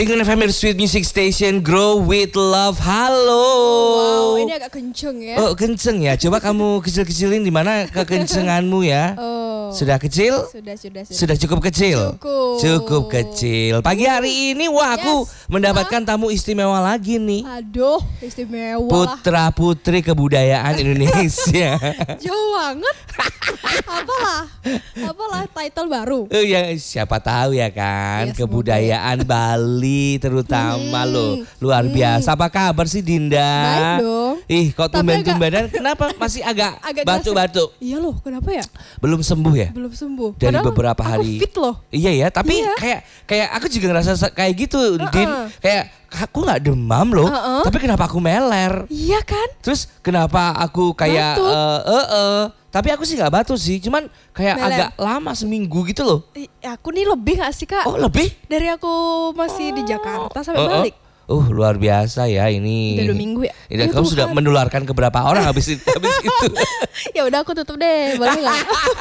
Pengen FM Sweet Music Station, Grow with Love. Halo. Wow, ini agak kenceng ya. Oh, kenceng ya. Coba kamu kecil-kecilin di mana kekencenganmu ya. Sudah kecil? Sudah cukup kecil? Cukup kecil. Pagi hari ini wah aku mendapatkan tamu istimewa lagi nih. Aduh, istimewa. Putra putri kebudayaan Indonesia. Jauh banget. Apalah title baru. Ya siapa tahu ya kan, kebudayaan Bali terutama loh. Luar biasa. Apa kabar sih Dinda? Baik dong. Ih, kok tumben-tumbenan kenapa masih agak batuk-batuk? Iya loh, kenapa ya? Belum sembuh ya? Belum sembuh. Dari Padahal beberapa hari. Aku fit loh. Iya ya, tapi kayak aku juga ngerasa kayak gitu, Din. Kayak aku nggak demam loh, tapi kenapa aku meler? Iya kan? Terus kenapa aku kayak tapi aku sih nggak batuk sih, cuman kayak agak lama seminggu gitu loh. Aku nih lebih nggak sih Kak? Oh lebih? Dari aku masih di Jakarta sampai balik. Luar biasa ya ini. Udah 2 minggu ya. Kamu sudah menularkan ke berapa orang habis itu? Ya udah aku tutup deh, boleh nggak?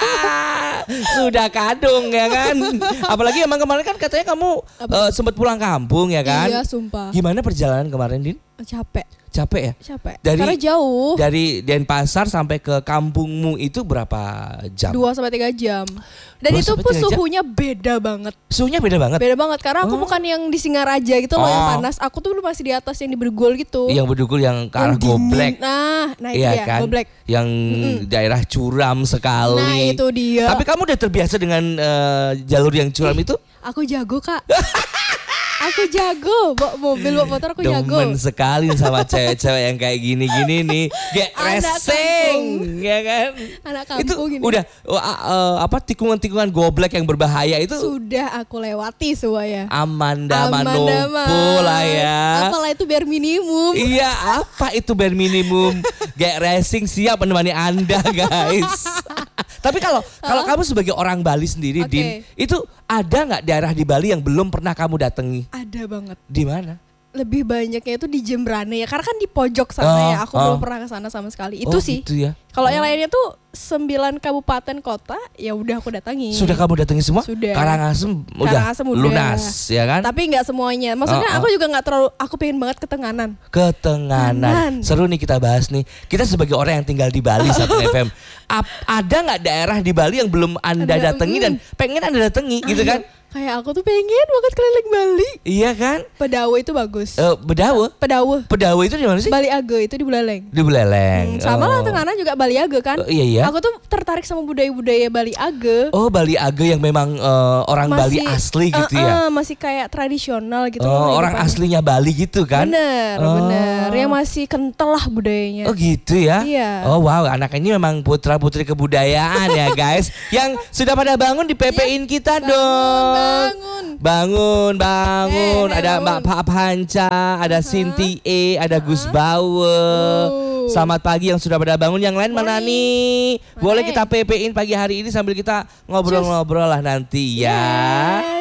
Sudah kadung ya kan. Apalagi emang kemarin kan katanya kamu sempat pulang kampung ya kan? Iya sumpah. Gimana perjalanan kemarin Din? Capek ya? Capek. Karena jauh. Dari Denpasar sampai ke kampungmu itu berapa jam? 2-3 jam. Dan itu pun suhunya beda banget. Suhunya beda banget? Beda banget karena aku bukan yang di Singaraja gitu loh yang panas. Aku tuh masih di atas yang di Bergul gitu. Yang Bergul yang ke arah Goblek. Nah itu ya kan? Goblek. Yang daerah curam sekali. Nah itu dia. Tapi kamu udah terbiasa dengan jalur yang curam itu? Aku jago Kak. Aku jago, bawa mobil, bawa motor aku jago. Demen sekali sama cewek-cewek yang kayak gini-gini nih. Get racing, ya kan? Anak kampung itu gini. Udah tikungan-tikungan goblek yang berbahaya itu? Sudah aku lewati semuanya. Amanda Manopo lah ya. Apalah itu bare minimum. Iya, apa itu bare minimum? Get racing siap menemani Anda guys. Tapi kalau kamu sebagai orang Bali sendiri, Din, itu ada nggak daerah di Bali yang belum pernah kamu datangi? Ada banget. Di mana? Lebih banyaknya itu di Jembrane ya, karena kan di pojok sana ya. Aku belum pernah ke sana sama sekali. Itu sih. Gitu ya. Kalau yang lainnya tuh 9 kabupaten kota, ya udah aku datangi. Sudah kamu datangi semua? Sudah. Karangasem udah lunas ya kan? Tapi nggak semuanya. Maksudnya aku juga nggak terlalu. Aku pengen banget ke Tenganan. Seru nih kita bahas nih. Kita sebagai orang yang tinggal di Bali 1 FM. Ada nggak daerah di Bali yang belum Anda datangi dan pengen Anda datangi gitu kan? Kayak aku tuh pengen banget keliling Bali. Iya kan? Pedawe itu bagus. Pedawe itu di mana sih? Bali Age itu di Buleleng. Di Buleleng. Sama lah Tenganan juga Bali Age kan. Iya. Aku tuh tertarik sama budaya-budaya Bali Age. Oh Bali Age yang memang orang Bali asli gitu ya? Masih kayak tradisional gitu. Orang aslinya Bali gitu kan? Bener. Yang masih kental lah budayanya. Oh gitu ya? Iya. Oh wow, anak ini memang putra putri kebudayaan ya guys. Yang sudah pada bangun di PP-in kita dong. Bangun. Ada Mbak Pak Panca, ada Sinti ada Gus Bawe. Selamat pagi yang sudah pada bangun. Yang lain mana nih? Boleh kita PP-in pagi hari ini sambil kita ngobrol-ngobrol lah nanti ya.